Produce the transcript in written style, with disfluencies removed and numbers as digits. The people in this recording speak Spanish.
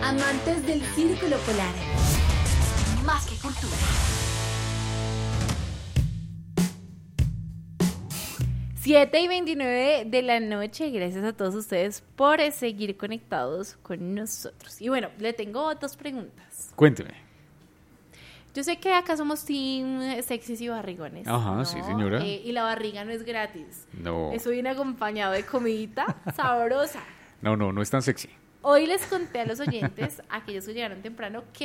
Amantes del Círculo Polar. Más que cultura. Siete y 29 de la noche. Gracias a todos ustedes por seguir conectados con nosotros. Y bueno, le tengo dos preguntas. Cuénteme. Yo sé que acá somos team sexys y barrigones. Ajá, ¿no? sí, señora. Y la barriga no es gratis. No. Eso viene acompañado de comidita sabrosa. No es tan sexy. Hoy les conté a los oyentes, aquellos que llegaron temprano, que